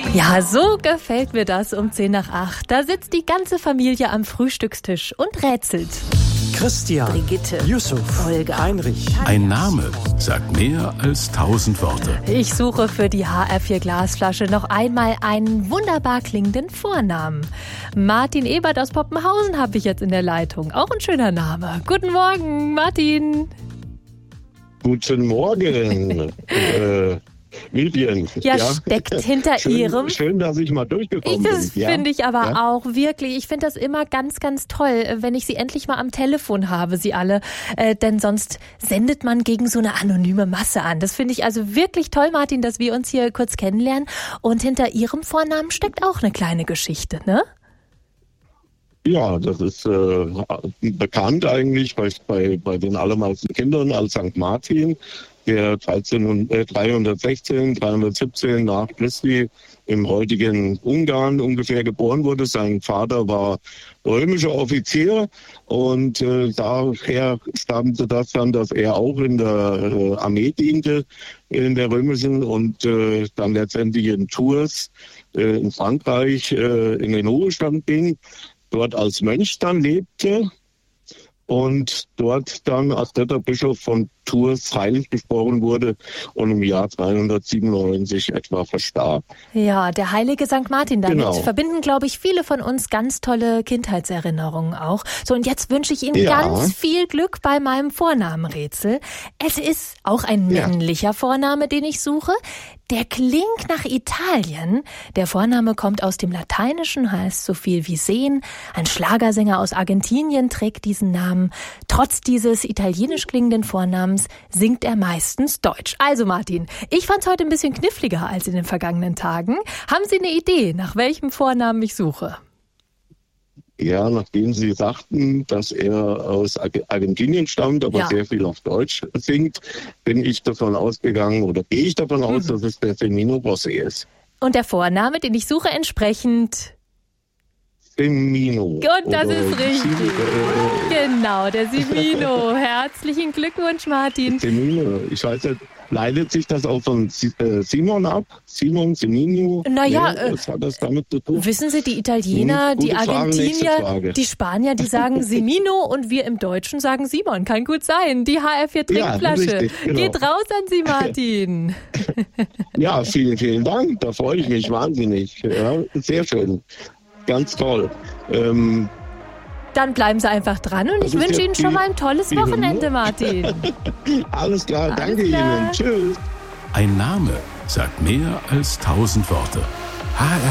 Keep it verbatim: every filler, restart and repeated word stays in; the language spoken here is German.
Ja, so gefällt mir das um zehn nach acht. Da sitzt die ganze Familie am Frühstückstisch und rätselt. Christian, Brigitte, Yusuf, Olga, Heinrich. Ein Name sagt mehr als tausend Worte. Ich suche für die H R vier Glasflasche noch einmal einen wunderbar klingenden Vornamen. Martin Ebert aus Poppenhausen habe ich jetzt in der Leitung. Auch ein schöner Name. Guten Morgen, Martin. Guten Morgen, äh, Vivian. Ja, ja, steckt hinter schön, Ihrem... Schön, dass ich mal durchgekommen ich, das bin. Das finde ich aber ja? auch wirklich. Ich finde das immer ganz, ganz toll, wenn ich Sie endlich mal am Telefon habe, Sie alle. Äh, denn sonst sendet man gegen so eine anonyme Masse an. Das finde ich also wirklich toll, Martin, dass wir uns hier kurz kennenlernen. Und hinter Ihrem Vornamen steckt auch eine kleine Geschichte, ne? Ja, das ist äh, bekannt eigentlich bei, bei, bei den allermeisten Kindern als Sankt Martin, der dreihundertsechzehn, dreihundertsiebzehn nach Christi im heutigen Ungarn ungefähr geboren wurde. Sein Vater war römischer Offizier und äh, daher stammte das dann, dass er auch in der äh, Armee diente, in der römischen, und äh, dann letztendlich in Tours äh, in Frankreich äh, in den Ruhestand ging, dort als Mönch dann lebte und dort dann als dritter Bischof von Tours heilig gesprochen wurde und im Jahr dreihundertsiebenundneunzig etwa verstarb. Ja, der heilige Sankt Martin, damit Genau. verbinden, glaube ich, viele von uns ganz tolle Kindheitserinnerungen auch. So, und jetzt wünsche ich Ihnen Ja. ganz viel Glück bei meinem Vornamenrätsel. Es ist auch ein Ja. männlicher Vorname, den ich suche. Der klingt nach Italien. Der Vorname kommt aus dem Lateinischen, heißt so viel wie sehen. Ein Schlagersänger aus Argentinien trägt diesen Namen. Trotz dieses italienisch klingenden Vornamens singt er meistens Deutsch. Also Martin, ich fand's heute ein bisschen kniffliger als in den vergangenen Tagen. Haben Sie eine Idee, nach welchem Vornamen ich suche? Ja, nachdem Sie sagten, dass er aus Argentinien stammt, aber Ja. sehr viel auf Deutsch singt, bin ich davon ausgegangen oder gehe ich davon aus, Mhm. dass es der Semino Rossi ist. Und der Vorname, den ich suche, entsprechend... Semino. Und das Oder ist richtig. Sim- äh, Genau, der Semino. Herzlichen Glückwunsch, Martin. Semino. Ich weiß nicht, leitet sich das auch von Si- äh, Simon ab? Simon, Semino? Naja, Nee, äh, was hat das damit zu tun? Wissen Sie, die Italiener, Hm, gute die Frage, nächste Argentinier, Frage. die Spanier, die sagen Semino und wir im Deutschen sagen Simon. Kann gut sein. Die H R vier Ja, Trinkflasche. richtig, genau. Geht raus an Sie, Martin. Ja, vielen, vielen Dank. Da freue ich mich wahnsinnig. Ja, sehr schön. Ganz toll. Ähm, Dann bleiben Sie einfach dran und ich Das ist wünsche ja Ihnen schon die- mal ein tolles die Wochenende, Hymne. Martin. alles klar, Alles danke klar. Ihnen. Tschüss. Ein Name sagt mehr als tausend Worte. H R